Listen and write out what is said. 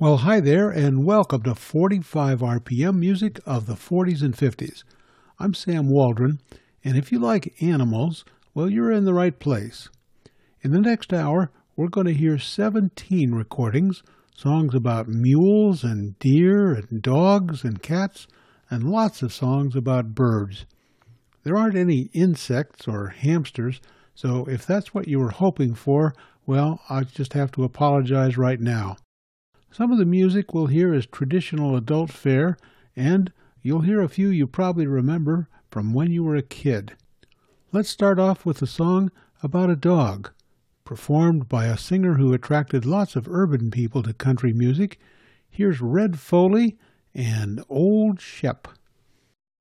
Well, hi there, and welcome to 45 RPM music of the 40s and 50s. I'm Sam Waldron, and if you like animals, well, you're in the right place. In the next hour, we're going to hear 17 recordings, songs about mules and deer and dogs and cats, and lots of songs about birds. There aren't any insects or hamsters, so if that's what you were hoping for, well, I just have to apologize right now. Some of the music we'll hear is traditional adult fare, and you'll hear a few you probably remember from when you were a kid. Let's start off with a song about a dog, performed by a singer who attracted lots of urban people to country music. Here's Red Foley and Old Shep.